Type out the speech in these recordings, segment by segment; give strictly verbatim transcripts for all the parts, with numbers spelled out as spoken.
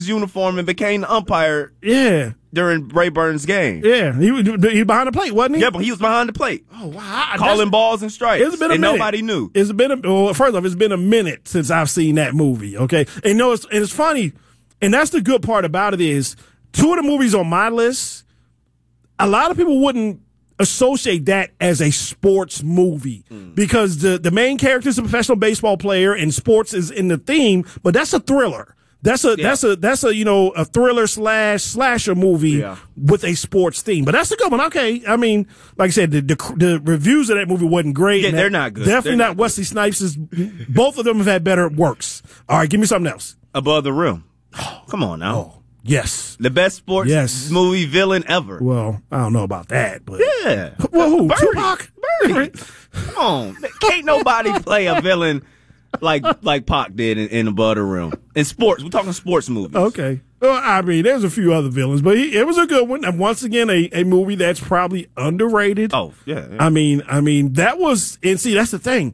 uniform and became the umpire. Yeah. During Ray Burns' game. Yeah. He was, he was behind the plate, wasn't he? Yeah, but he was behind the plate. Oh, wow. Calling That's, balls and strikes. It's been a and minute. nobody knew. It's been a, well, first off, it's been a minute since I've seen that movie, okay? And you know, it's, and it's funny, and that's the good part about it is, two of the movies on my list, a lot of people wouldn't associate that as a sports movie mm. because the, the main character is a professional baseball player and sports is in the theme, but that's a thriller. That's a yeah. that's a that's a you know a thriller slash slasher movie yeah. with a sports theme, but that's a good one. Okay, I mean, like I said, the the, the reviews of that movie wasn't great. Yeah, that, they're not good. Definitely they're not, not Wesley Snipes. Is both of them have had better works. All right, give me something else. Above the Rim. Come on now. Oh, yes, the best sports yes. movie villain ever. Well, I don't know about that, but yeah. Well, who? Birdie. Tupac? Birdie. Come on, can't nobody play a villain like like Pac did in, in Above the Rim. In sports, we're talking sports movies. Okay. Well, I mean, there's a few other villains, but he, it was a good one. And once again, a, a movie that's probably underrated. Oh, yeah, yeah. I mean, I mean, that was, and see, that's the thing.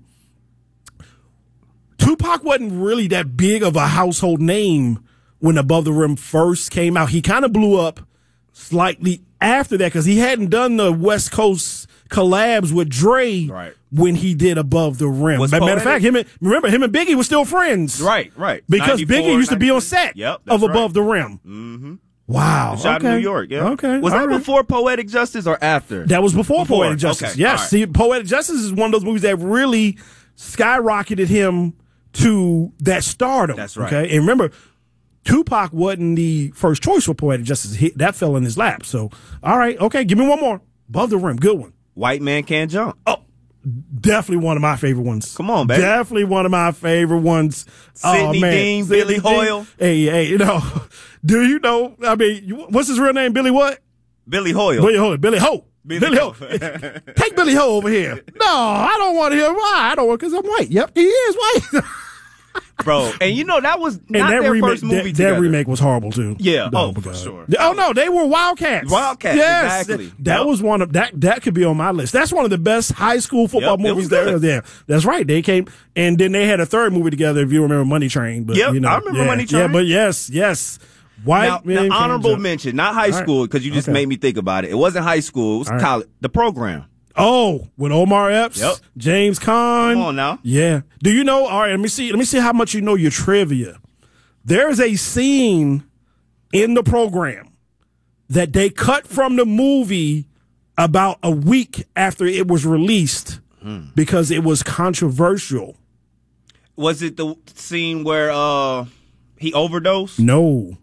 Tupac wasn't really that big of a household name when Above the Rim first came out. He kind of blew up slightly after that because he hadn't done the West Coast collabs with Dre right. when he did Above the Rim. Was Matter poetic? of fact, him and, remember, him and Biggie were still friends. Right, right. Because Biggie used to be on set yep, of Above right. the Rim. Mm-hmm. Wow. Shot okay. in New York, yeah. Okay. Was All that right. before Poetic Justice or after? That was before, before. Poetic Justice. Okay. Yes. Right. See, Poetic Justice is one of those movies that really skyrocketed him to that stardom. That's right. Okay. And remember, Tupac wasn't the first choice for Poetic Justice. He, that fell in his lap. So, all right. Okay. Give me one more. Above the Rim. Good one. White Man Can't Jump. Oh, definitely one of my favorite ones. Come on, baby. Definitely one of my favorite ones. Sidney oh, man. Dean, Sidney Billy Dean. Hoyle. Hey, hey, you know, do you know, I mean, what's his real name? Billy what? Billy Hoyle. Billy Hoyle. Billy Ho. Billy, Billy Ho. Ho. Take Billy Ho over here. No, I don't want to hear why. I don't want because I'm white. Yep, he is white. Bro, and you know that was not and that their remake, first movie that, together. that remake was horrible too. Yeah, no, oh, for sure. Oh no, they were Wildcats. Wildcats, yes, exactly. That, that yep. was one of that. That could be on my list. That's one of the best high school football yep, movies there. Yeah, that's right. They came and then they had a third movie together. If you remember, Money Train. But yep, you know, I remember yeah, Money Train. Yeah, but yes, yes. White now, man. now honorable mention, not high school, because you just okay. made me think about it. It wasn't high school. It was All college. Right. The Program. Oh, with Omar Epps, yep. James Caan. Come on now. Yeah. Do you know? All right. Let me see. Let me see how much you know your trivia. There's a scene in The Program that they cut from the movie about a week after it was released hmm. because it was controversial. Was it the scene where uh, he overdosed? No.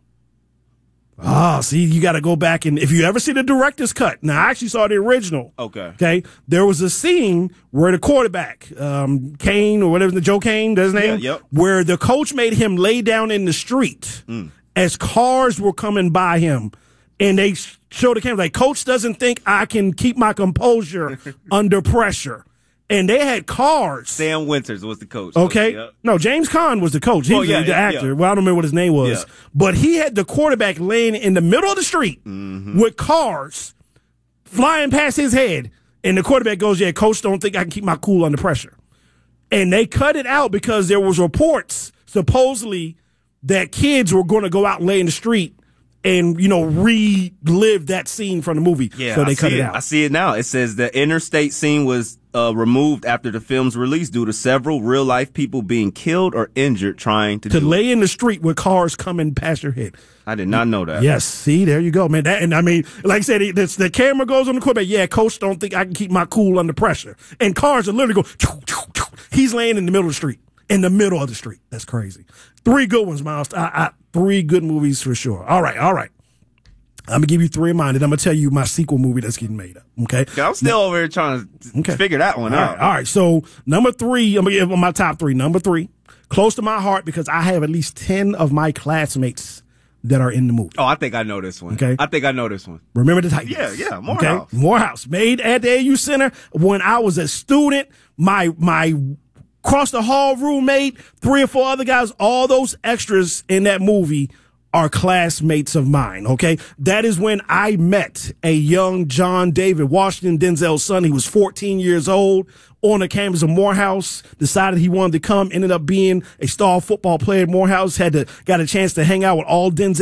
Ah, see, you got to go back and if you ever see the director's cut. Now, I actually saw the original. Okay. Okay. There was a scene where the quarterback, um, Kane or whatever, the Joe Kane, that's his name, yeah, yep. where the coach made him lay down in the street mm. as cars were coming by him, and they showed the camera like, Coach doesn't think I can keep my composure under pressure. And they had cars. Sam Winters was the coach. Okay. Yep. No, James Caan was the coach. He oh, was yeah, the, the yeah, actor. Yeah. Well, I don't remember what his name was. Yeah. But he had the quarterback laying in the middle of the street mm-hmm. with cars flying past his head. And the quarterback goes, yeah, Coach don't think I can keep my cool under pressure. And they cut it out because there was reports, supposedly, that kids were going to go out and lay in the street and, you know, relive that scene from the movie. Yeah, so they I cut see it, it out. I see it now. It says the interstate scene was uh, removed after the film's release due to several real-life people being killed or injured trying to To do lay it. in the street with cars coming past your head. I did not know that. Yes, see, there you go, man. That, and I mean, like I said, it, the, the camera goes on the quarterback. Yeah, Coach don't think I can keep my cool under pressure. And cars are literally going, choo, choo, choo. He's laying in the middle of the street. In the middle of the street. That's crazy. Three good ones, Miles. I, I, three good movies for sure. All right, all right. I'm going to give you three of mine, and I'm going to tell you my sequel movie that's getting made up, okay? Yeah, I'm still now, over here trying to okay. figure that one all out. Right, all right, so number three, I'm going to give my top three. Number three, close to my heart because I have at least ten of my classmates that are in the movie. Oh, I think I know this one. Okay. I think I know this one. Remember the Titans? Yeah, yeah, Morehouse. Okay? Morehouse. Made at the A U Center when I was a student. My, my across the hall roommate, three or four other guys, all those extras in that movie are classmates of mine, okay? That is when I met a young John David Washington, Denzel's son. He was fourteen years old on the campus of Morehouse, decided he wanted to come, ended up being a star football player at Morehouse, had to, got a chance to hang out with all Denzel